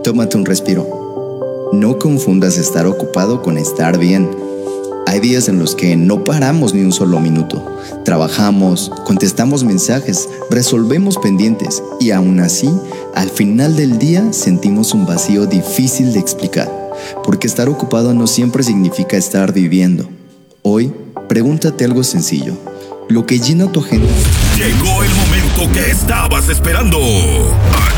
tómate un respiro. No confundas estar ocupado con estar bien. Hay días en los que no paramos ni un solo minuto. Trabajamos, contestamos mensajes, resolvemos pendientes y aún así, al final del día sentimos un vacío difícil de explicar. Porque estar ocupado no siempre significa estar viviendo. Hoy, pregúntate algo sencillo. ¿Lo que llena tu agenda? Llegó el momento que estabas esperando.